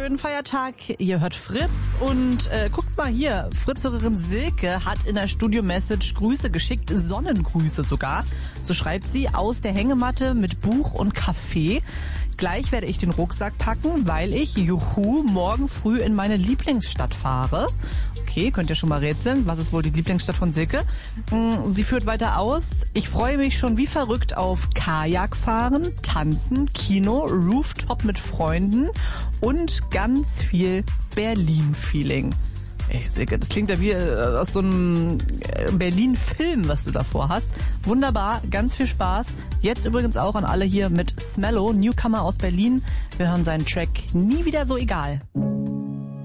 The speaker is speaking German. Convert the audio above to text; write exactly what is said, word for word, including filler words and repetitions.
schönen Feiertag. Ihr hört Fritz und äh, guckt mal hier, Fritzhörerin Silke hat in der Studio-Message Grüße geschickt, Sonnengrüße sogar. So schreibt sie, aus der Hängematte mit Buch und Kaffee. Gleich werde ich den Rucksack packen, weil ich, juhu, morgen früh in meine Lieblingsstadt fahre. Okay, könnt ihr schon mal rätseln, was ist wohl die Lieblingsstadt von Silke? Sie führt weiter aus. Ich freue mich schon wie verrückt auf Kajakfahren, Tanzen, Kino, Rooftop mit Freunden und ganz viel Berlin-Feeling. Ey, Silke, das klingt ja wie aus so einem Berlin-Film, was du davor hast. Wunderbar, ganz viel Spaß. Jetzt übrigens auch an alle hier mit Smello, Newcomer aus Berlin. Wir hören seinen Track Nie wieder so egal.